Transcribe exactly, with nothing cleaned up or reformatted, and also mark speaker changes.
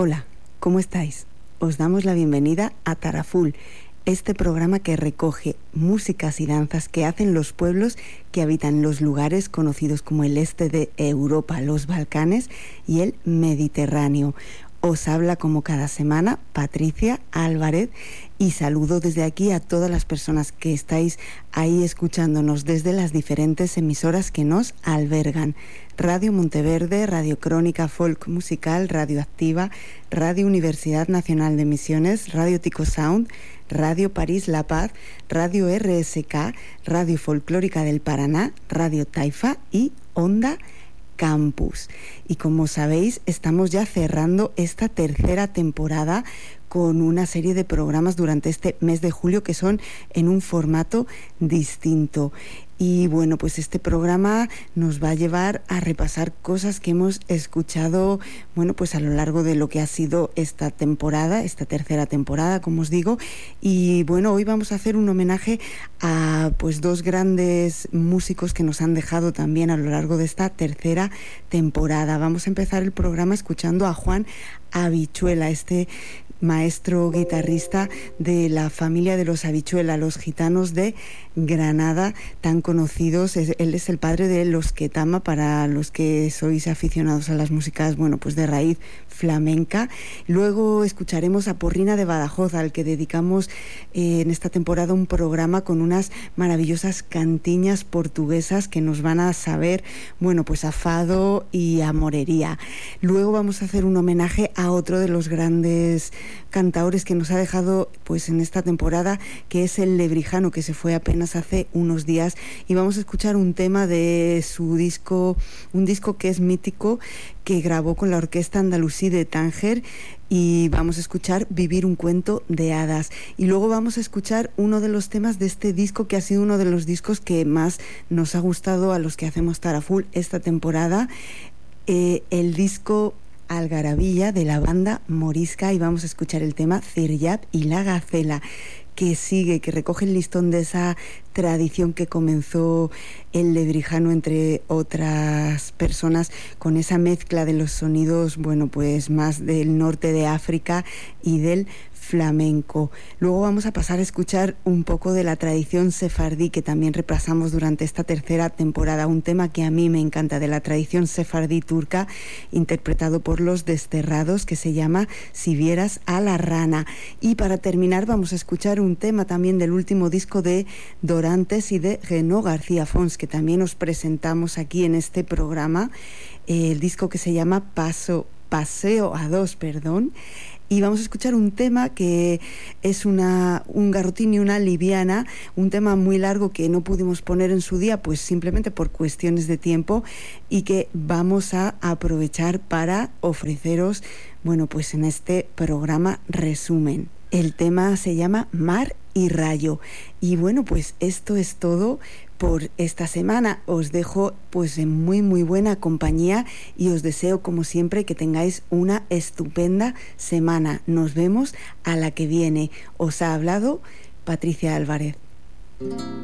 Speaker 1: Hola, ¿cómo estáis? Os damos la bienvenida a Taraful, este programa que recoge músicas y danzas que hacen los pueblos que habitan los lugares conocidos como el este de Europa, los Balcanes y el Mediterráneo. Os habla como cada semana Patricia Álvarez y saludo desde aquí a todas las personas que estáis ahí escuchándonos desde las diferentes emisoras que nos albergan. Radio Monteverde, Radio Crónica Folk Musical, Radio Activa, Radio Universidad Nacional de Misiones, Radio Tico Sound, Radio París La Paz, Radio R S K, Radio Folclórica del Paraná, Radio Taifa y Onda Campus. Y como sabéis, estamos ya cerrando esta tercera temporada con una serie de programas durante este mes de julio que son en un formato distinto. Y bueno, pues este programa nos va a llevar a repasar cosas que hemos escuchado, bueno, pues a lo largo de lo que ha sido esta temporada, esta tercera temporada, como os digo. Y bueno, hoy vamos a hacer un homenaje a pues dos grandes músicos que nos han dejado también a lo largo de esta tercera temporada. Vamos a empezar el programa escuchando a Juan Habichuela, este maestro guitarrista de la familia de los Habichuela, los gitanos de Granada, tan conocidos. Es, él es el padre de los Ketama, para los que sois aficionados a las músicas, bueno, pues de raíz flamenca. Luego escucharemos a Porrina de Badajoz, al que dedicamos eh, en esta temporada un programa con unas maravillosas cantiñas portuguesas que nos van a saber, bueno, pues a fado y a morería. Luego vamos a hacer un homenaje a otro de los grandes cantaores que nos ha dejado pues en esta temporada, que es el Lebrijano, que se fue apenas hace unos días, y vamos a escuchar un tema de su disco, un disco que es mítico, que grabó con la Orquesta Andalusí de Tánger, y vamos a escuchar Vivir un cuento de hadas. Y luego vamos a escuchar uno de los temas de este disco, que ha sido uno de los discos que más nos ha gustado a los que hacemos Taraful esta temporada, eh, el disco Algarabía de la banda Morisca, y vamos a escuchar el tema Ciryat y la Gacela, que sigue, que recoge el listón de esa tradición que comenzó el Lebrijano, entre otras personas, con esa mezcla de los sonidos, bueno, pues más del norte de África y del flamenco. Luego vamos a pasar a escuchar un poco de la tradición sefardí, que también repasamos durante esta tercera temporada, un tema que a mí me encanta, de la tradición sefardí turca, interpretado por Los Desterrados, que se llama Si vieras a la rana. Y para terminar vamos a escuchar un tema también del último disco de Dorantes y de Renaud García Fons, que también os presentamos aquí en este programa, el disco que se llama Paso, Paseo a dos, perdón. Y vamos a escuchar un tema que es una, un garrotín y una liviana, un tema muy largo que no pudimos poner en su día, pues simplemente por cuestiones de tiempo, y que vamos a aprovechar para ofreceros, bueno, pues en este programa resumen. El tema se llama Mar y Rayo. Y bueno, pues esto es todo por esta semana. Os dejo pues en muy muy buena compañía y os deseo, como siempre, que tengáis una estupenda semana. Nos vemos a la que viene. Os ha hablado Patricia Álvarez.